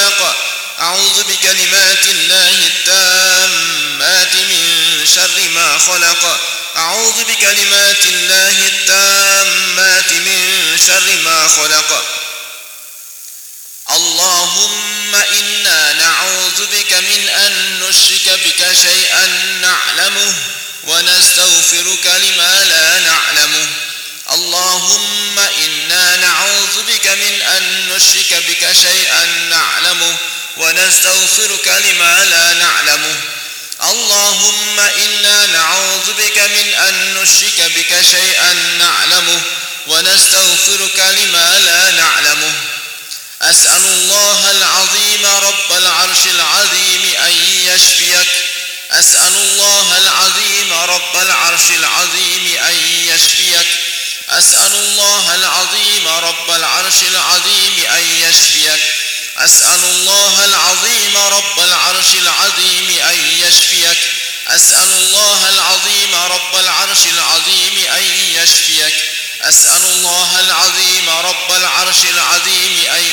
خلق أعوذ بكلمات الله التامات من شر ما خلق أعوذ بكلمات الله التامات من شر ما خلق اللهم إنا نعوذ بك من أن نشرك بك شيئا نعلمه ونستغفرك لما لا نعلمه اللهم إنا نعوذ بك من أن نشرك بك شيئا نعلمه ونستغفرك لما لا نعلمه اللهم إنا نعوذ بك من أن نشرك بك شيئا نعلمه ونستغفرك لما لا نعلمه أسأل الله العظيم رب العرش العظيم أن يشفيك أسأل الله العظيم رب العرش العظيم أن يشفيك أسأل الله العظيم رب العرش العظيم أن يشفيك أسأل الله العظيم رب العرش العظيم أن يشفيك أسأل الله العظيم رب العرش العظيم أن يشفيك أسأل الله العظيم رب العرش العظيم أن